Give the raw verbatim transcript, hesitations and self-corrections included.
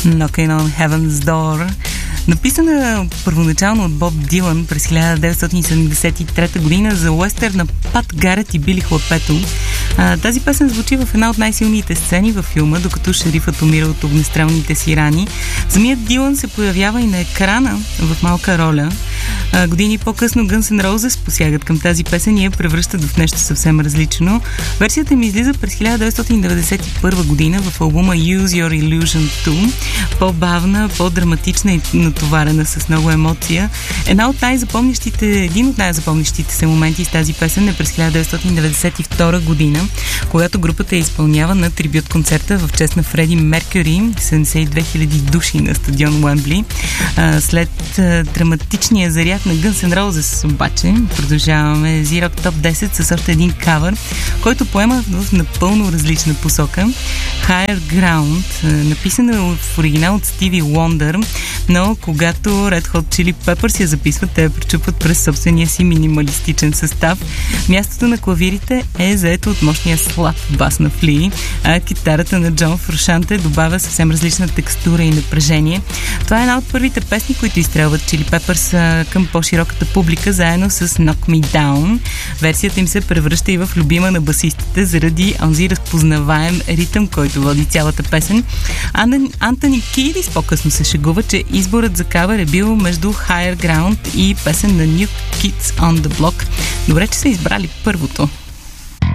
Knocking on Heaven's Door. Написана първоначално от Боб Дилан през хиляда деветстотин седемдесет и трета година за уестърна Пат Гарет и Били Хлапето. А, тази песен звучи в една от най-силните сцени във филма, докато шерифът умира от огнестрелните си рани. Самият Дилан се появява и на екрана в малка роля. А, години по-късно Guns N' Roses посягат към тази песен и я превръщат в нещо съвсем различно. Версията ми излиза през хиляда деветстотин деветдесет и първа година в албума Use Your Illusion two. По-бавна, по-драматична и натоварена с много емоция. Една от най-запомнящите, един от най-запомнящите се моменти с тази песен е през хиляда деветстотин деветдесет и втора година, когато групата я изпълнява на трибют концерта в чест на Фреди Меркюри, седемдесет и две хиляди души на стадион Уембли. След драматичния заряд на Guns N' Roses обаче продължаваме Z-Rock Top десет с още един кавър, който поема в напълно различна посока. Higher Ground, написана в оригинал от Стиви Уондър, но когато Red Hot Chili Peppers я записват, те я пречупват през собствения си минималистичен състав. Мястото на клавирите е заето от мощния слаб бас на Фли, а китарата на Джон Фрушанте добавя съвсем различна текстура и напрежение. Това е една от първите песни, които изстрелват Chili Peppers към по-широката публика, заедно с Knock Me Down. Версията им се превръща и в любима на басистите заради онзи разпознаваем ритъм, който води цялата песен. Антони Кидис по-късно се шегува, че изборът за кавър е бил между Higher Ground и песен на New Kids on the Block. Добре, че са избрали първото.